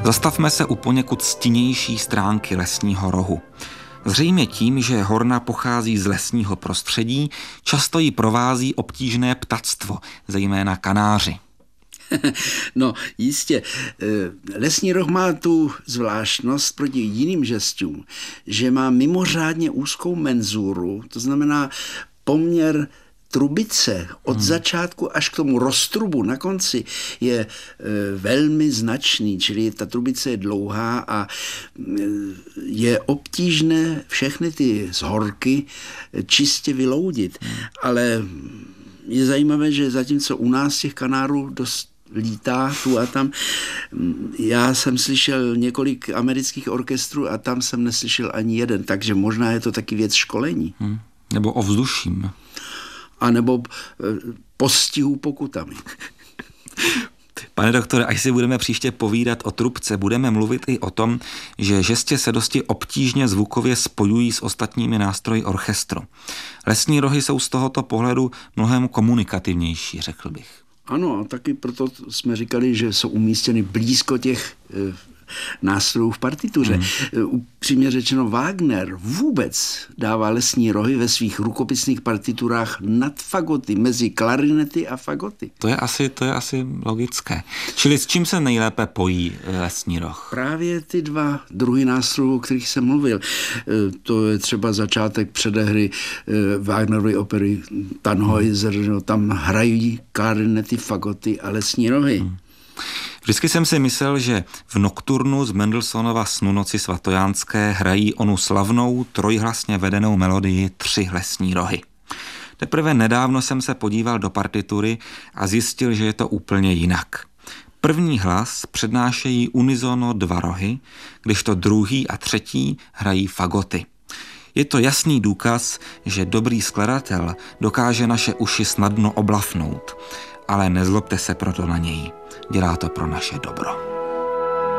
Zastavme se u poněkud stinnější stránky Lesního rohu. Zřejmě tím, že Horna pochází z lesního prostředí, často ji provází obtížné ptactvo, zejména kanáři. No jistě, Lesní roh má tu zvláštnost proti jiným žestům, že má mimořádně úzkou menzuru, to znamená poměr trubice od začátku až k tomu roztrubu na konci je velmi značný, čili ta trubice je dlouhá a je obtížné všechny ty zhorky čistě vyloudit. Ale je zajímavé, že zatímco u nás těch kanárů dost lítá tu a tam. Já jsem slyšel několik amerických orchestrů a tam jsem neslyšel ani jeden, takže možná je to taky věc školení. Nebo ovzduším. A nebo postihu pokutami. Pane doktore, až si budeme příště povídat o trubce, budeme mluvit i o tom, že žestě se dosti obtížně zvukově spojují s ostatními nástroji orchestru. Lesní rohy jsou z tohoto pohledu mnohem komunikativnější, řekl bych. Ano, a taky proto jsme říkali, že jsou umístěny blízko těch nástrojů v partituře. Upřímně řečeno, Wagner vůbec dává lesní rohy ve svých rukopisných partiturách nad fagoty, mezi klarinety a fagoty. To je asi logické. Čili s čím se nejlépe pojí lesní roh? Právě ty dva druhy nástrojů, o kterých jsem mluvil. To je třeba začátek předehry Wagnerovy opery Tannhäuser, tam hrají klarinety, fagoty a lesní rohy. Vždycky jsem si myslel, že v nokturnu z Mendelssohnova Snu noci svatojánské hrají onu slavnou trojhlasně vedenou melodii 3 lesní rohy. Teprve nedávno jsem se podíval do partitury a zjistil, že je to úplně jinak. První hlas přednášejí unisono 2 rohy, kdežto druhý a třetí hrají fagoty. Je to jasný důkaz, že dobrý skladatel dokáže naše uši snadno oblafnout, ale nezlobte se proto na něj. Dělá to pro naše dobro.